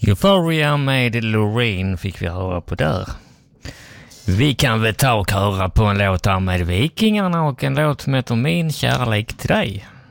Euphoria med Loreen fick vi höra på där. Vi kan väl ta och höra på en låt här med Vikingarna och en låt som heter Min kärlek till dig.